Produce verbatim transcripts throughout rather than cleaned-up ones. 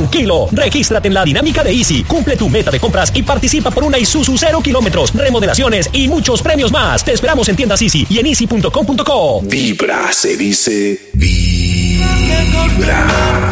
tranquilo. Regístrate en la dinámica de Easy, cumple tu meta de compras y participa por una Isuzu cero kilómetros, remodelaciones y muchos premios más. Te esperamos en tiendas Easy y en easy punto com punto co. Vibra, se dice vibra.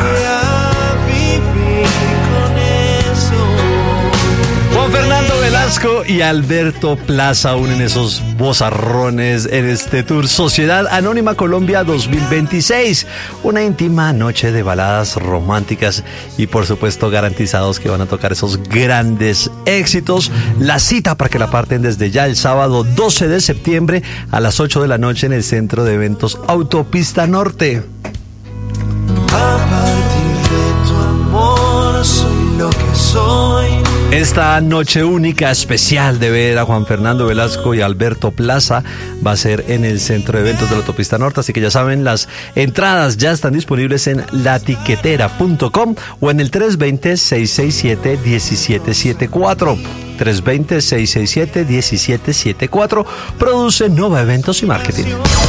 Juan Fernando Velasco y Alberto Plaza unen esos vozarrones en este tour Sociedad Anónima Colombia dos mil veintiséis. Una íntima noche de baladas románticas y por supuesto garantizados que van a tocar esos grandes éxitos. La cita para que la parten desde ya el sábado doce de septiembre a las ocho de la noche en el Centro de Eventos Autopista Norte. A partir de tu amor soy lo que soy. Esta noche única, especial de ver a Juan Fernando Velasco y Alberto Plaza va a ser en el Centro de Eventos de la Autopista Norte, así que ya saben, las entradas ya están disponibles en latiquetera punto com o en el tres dos cero, seis seis siete, uno siete siete cuatro. tres dos cero, seis seis siete, uno siete siete cuatro. Produce Nova Eventos y Marketing.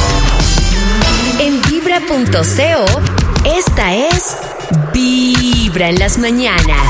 En vibra punto co, esta es Vibra en las mañanas.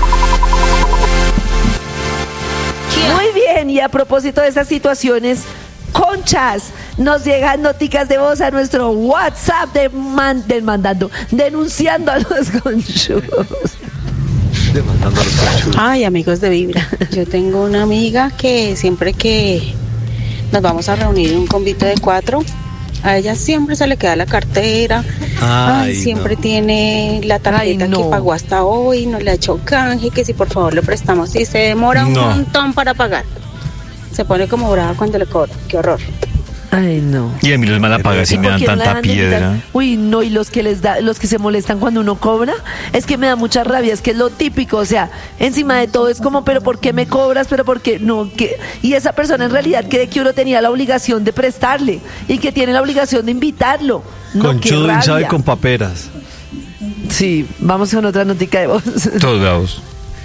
Muy bien, y a propósito de esas situaciones, conchas, nos llegan noticas de voz a nuestro WhatsApp de man, del mandando, denunciando a los conchudos. Demandando a los conchudos. Ay, amigos de Vibra, yo tengo una amiga que siempre que nos vamos a reunir en un convito de cuatro, a ella siempre se le queda la cartera. Ay, Ay siempre no. Tiene la tarjeta Ay, no. que pagó hasta hoy, no le ha hecho canje, que si por favor le prestamos y se demora un no. montón para pagar. Se pone como brava cuando le cobra. Qué horror. Ay, no. Y a mí los mala paga si me dan tanta no piedra. Uy, no, y los que les da, los que se molestan cuando uno cobra, es que me da mucha rabia, es que es lo típico, o sea, encima de todo es como, pero ¿por qué me cobras? Pero ¿por qué no? ¿Qué? Y esa persona en realidad cree que uno tenía la obligación de prestarle y que tiene la obligación de invitarlo. No, conchudo y sabe con paperas. Sí, vamos con otra notica de voz. Todos bravos.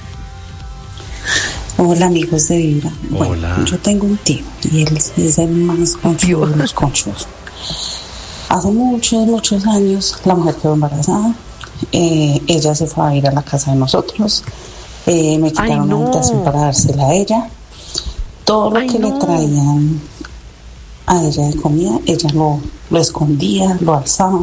Hola amigos de Vibra. Hola. Bueno, yo tengo un tío y él es el más conchudo de los conchudos. Hace muchos, muchos años la mujer quedó embarazada. Eh, ella se fue a ir a la casa de nosotros. Eh, me quitaron Ay, no. una habitación para dársela a ella. Todo lo Ay, que no. le traían a ella de comida, ella lo, lo escondía, lo alzaba.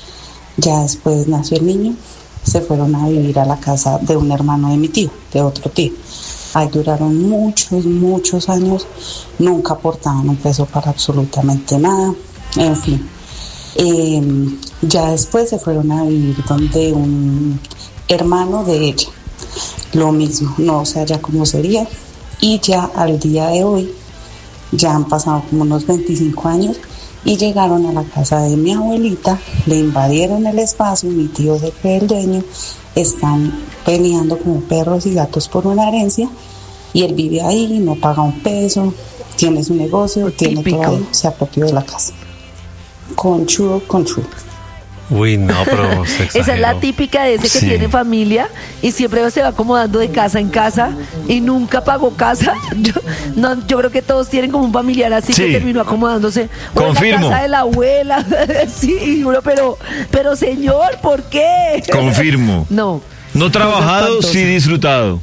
Ya después nació el niño. Se fueron a vivir a la casa de un hermano de mi tío, de otro tío. Ahí duraron muchos, muchos años, nunca aportaban un peso para absolutamente nada, en fin. Eh, ya después se fueron a vivir donde un hermano de ella, lo mismo, no sé ya cómo sería, y ya al día de hoy, ya han pasado como unos veinticinco años, y llegaron a la casa de mi abuelita, le invadieron el espacio, mi tío se fue el dueño, están peleando como perros y gatos por una herencia y él vive ahí, no paga un peso, tiene su negocio, tiene todo ahí, se apropió de la casa. Conchudo, conchudo. Uy, no, pero se exageró. Esa es la típica de ese que sí. tiene familia y siempre se va acomodando de casa en casa y nunca pagó casa. Yo, no, yo creo que todos tienen como un familiar así sí. que terminó acomodándose. Confirmo. En la casa de la abuela. Sí, uno, pero, pero señor, ¿por qué? Confirmo. No. No trabajado, sí disfrutado.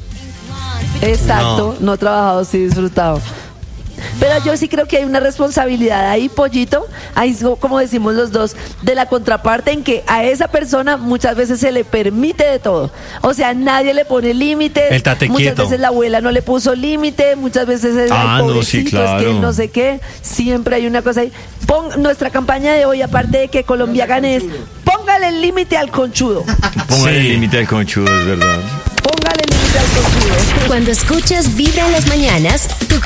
Exacto, no, no trabajado, sí disfrutado. Pero yo sí creo que hay una responsabilidad ahí, Pollito, ahí como decimos los dos, de la contraparte en que a esa persona muchas veces se le permite de todo. O sea, nadie le pone límites. El tate muchas quieto. veces la abuela no le puso límite, muchas veces es ah, el pobrecito, no, sí, claro. es que no sé qué. Siempre hay una cosa ahí. Pon, nuestra campaña de hoy, aparte de que Colombia gane, es póngale el límite al conchudo. Póngale Sí. el límite al conchudo, es verdad. Póngale el límite al conchudo. Cuando escuchas Vibra en las mañanas, tu